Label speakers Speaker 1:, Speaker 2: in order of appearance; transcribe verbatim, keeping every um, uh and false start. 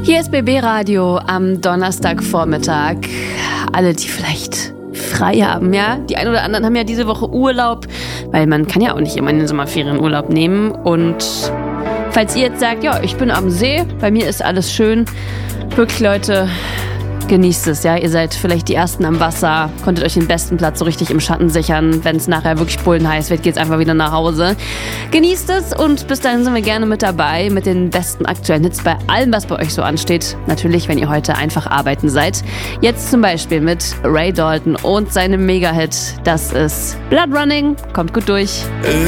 Speaker 1: Hier ist B B Radio am Donnerstagvormittag. Alle, die vielleicht frei haben, ja. Die einen oder anderen haben ja diese Woche Urlaub, weil man kann ja auch nicht immer in den Sommerferien Urlaub nehmen. Und falls ihr jetzt sagt, ja, ich bin am See, bei mir ist alles schön, wirklich, Leute, genießt es, ja. Ihr seid vielleicht die Ersten am Wasser, konntet euch den besten Platz so richtig im Schatten sichern. Wenn es nachher wirklich bullenheiß wird, geht's einfach wieder nach Hause. Genießt es und bis dahin sind wir gerne mit dabei mit den besten aktuellen Hits bei allem, was bei euch so ansteht. Natürlich, wenn ihr heute einfach arbeiten seid. Jetzt zum Beispiel mit Ray Dalton und seinem Mega-Hit. Das ist Blood Running. Kommt gut durch.